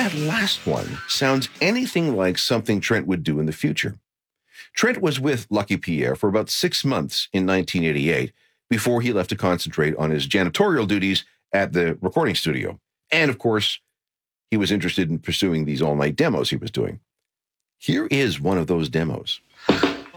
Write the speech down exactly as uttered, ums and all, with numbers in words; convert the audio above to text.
that last one sounds anything like something Trent would do in the future. Trent was with Lucky Pierre for about six months in nineteen eighty-eight before he left to concentrate on his janitorial duties at the recording studio. And of course, he was interested in pursuing these all-night demos he was doing. Here is one of those demos.